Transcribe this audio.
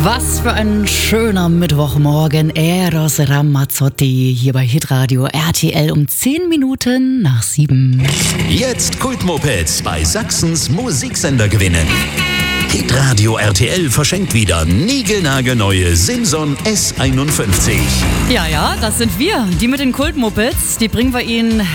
Was für ein schöner Mittwochmorgen. Eros Ramazzotti hier bei Hitradio RTL um 10 Minuten nach 7. Jetzt Kultmopeds bei Sachsens Musiksender gewinnen. Hitradio RTL verschenkt wieder niegelnagelneue Simson S51. Ja, das sind wir. Die mit den Kultmopeds, die bringen wir Ihnen